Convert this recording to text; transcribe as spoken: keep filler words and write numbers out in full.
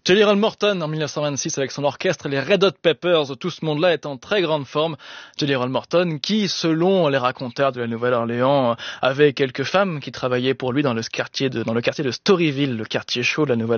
Jelly Roll Morton en mille neuf cent vingt-six avec son orchestre, les Red Hot Peppers, tout ce monde-là est en très grande forme. Jelly Roll Morton qui, selon les raconteurs de la Nouvelle-Orléans, avait quelques femmes qui travaillaient pour lui dans le quartier de, dans le quartier de Storyville, le quartier chaud de la Nouvelle-Orléans.